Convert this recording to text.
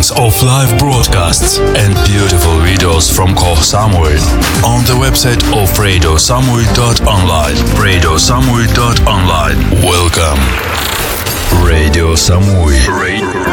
recordings of live broadcasts and beautiful videos from Koh Samui on the website of radiosamui.online. radiosamui.online. Welcome. Radio Samui.